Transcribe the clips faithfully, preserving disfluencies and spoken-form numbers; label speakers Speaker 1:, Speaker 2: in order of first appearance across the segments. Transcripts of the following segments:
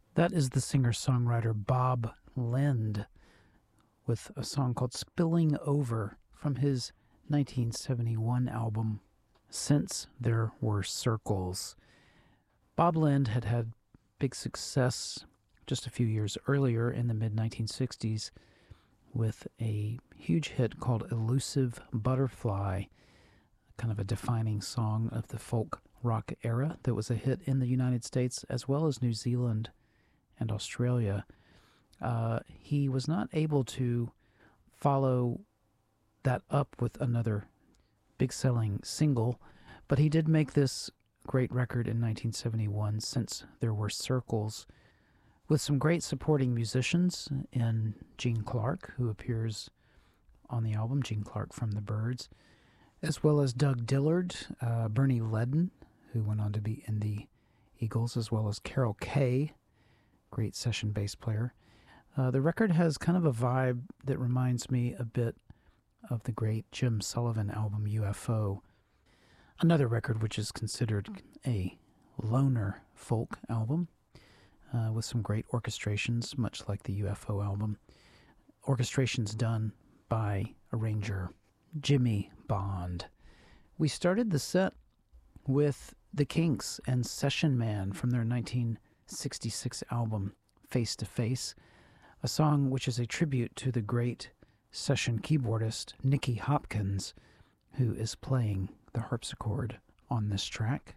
Speaker 1: That is the singer-songwriter Bob Lind with a song called Spilling Over from his nineteen seventy-one album, Since There Were Circles. Bob Lind had had big success just a few years earlier in the mid nineteen sixties with a huge hit called Elusive Butterfly, kind of a defining song of the folk rock era that was a hit in the United States as well as New Zealand and Australia. Uh, he was not able to follow that up with another big-selling single, but he did make this great record in nineteen seventy-one, Since There Were Circles, with some great supporting musicians in Gene Clark, who appears on the album, Gene Clark from the Byrds, as well as Doug Dillard, uh, Bernie Leadon, who went on to be in the Eagles, as well as Carol Kaye, great session bass player. Uh, the record has kind of a vibe that reminds me a bit of the great Jim Sullivan album U F O, another record which is considered a loner folk album uh, with some great orchestrations, much like the U F O album. Orchestrations done by arranger Jimmy Bond. We started the set with The Kinks and Session Man from their nineteen sixty-six album Face to Face, a song which is a tribute to the great session keyboardist Nicky Hopkins, who is playing the harpsichord on this track.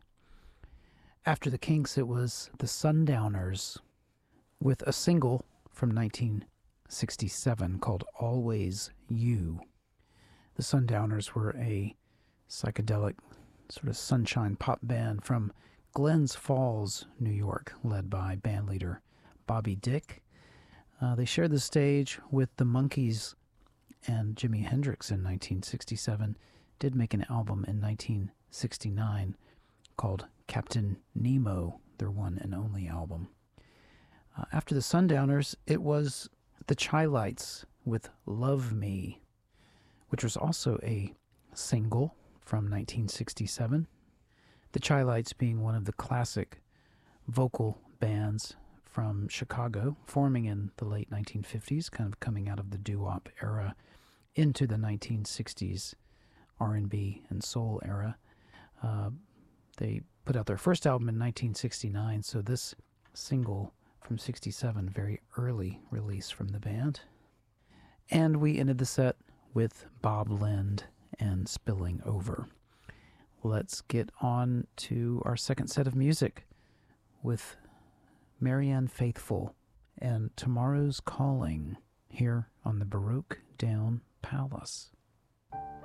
Speaker 1: After the Kinks, it was the Sundowners with a single from nineteen sixty-seven called Always You. The Sundowners were a psychedelic sort of sunshine pop band from Glens Falls, New York, led by bandleader Bobby Dick. Uh, they shared the stage with the Monkees and Jimi Hendrix in nineteen sixty-seven, did make an album in nineteen sixty-nine called Captain Nemo, their one and only album. Uh, after the Sundowners, it was the Chi-Lites with Love Me, which was also a single from nineteen sixty-seven. The Chi-Lites being one of the classic vocal bands from Chicago, forming in the late nineteen fifties, kind of coming out of the doo-wop era into the nineteen sixties R and B and soul era. Uh, they put out their first album in nineteen sixty-nine, so this single from sixty-seven, very early release from the band. And we ended the set with Bob Lind and Spilling Over. Let's get on to our second set of music with Marianne Faithfull and Tomorrow's Calling here on the Baroque Down Palace.